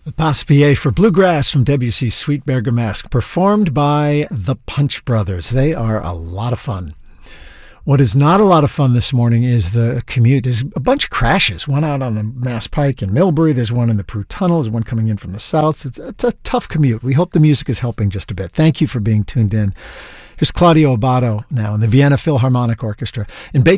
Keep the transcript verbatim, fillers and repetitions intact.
Passe Vie for Bluegrass from Debussy's Sweet Bergamasque, performed by the Punch Brothers. They are a lot of fun. What is not a lot of fun this morning is the commute. There's a bunch of crashes. One out on the Mass Pike in Millbury. There's one in the Prue Tunnel. There's one coming in from the south. It's, it's a tough commute. We hope the music is helping just a bit. Thank you for being tuned in. Here's Claudio Abbado now in the Vienna Philharmonic Orchestra in Beethoven.